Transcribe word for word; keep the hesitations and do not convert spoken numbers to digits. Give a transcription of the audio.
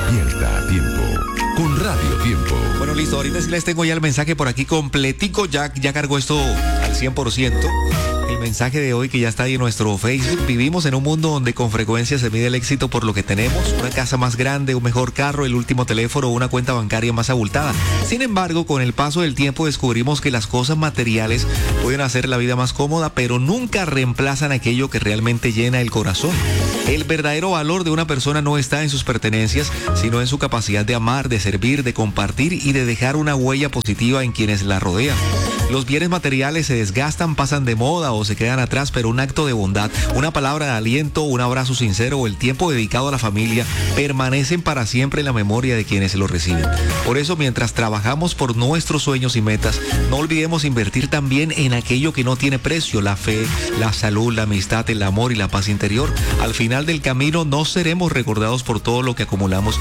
Despierta a tiempo con Radio Tiempo. Bueno, listo, ahorita sí les tengo ya el mensaje por aquí completico, ya, ya cargó esto al cien por ciento. El mensaje de hoy que ya está ahí en nuestro Facebook. Vivimos en un mundo donde con frecuencia se mide el éxito por lo que tenemos, una casa más grande, un mejor carro, el último teléfono o una cuenta bancaria más abultada. Sin embargo, con el paso del tiempo descubrimos que las cosas materiales pueden hacer la vida más cómoda, pero nunca reemplazan aquello que realmente llena el corazón. El verdadero valor de una persona no está en sus pertenencias, sino en su capacidad de amar, de servir, de compartir y de dejar una huella positiva en quienes la rodean. Los bienes materiales se desgastan, pasan de moda o se quedan atrás, pero un acto de bondad, una palabra de aliento, un abrazo sincero o el tiempo dedicado a la familia permanecen para siempre en la memoria de quienes lo reciben. Por eso, mientras trabajamos por nuestros sueños y metas, no olvidemos invertir también en aquello que no tiene precio, la fe, la salud, la amistad, el amor y la paz interior. Al final del camino no seremos recordados por todo lo que acumulamos,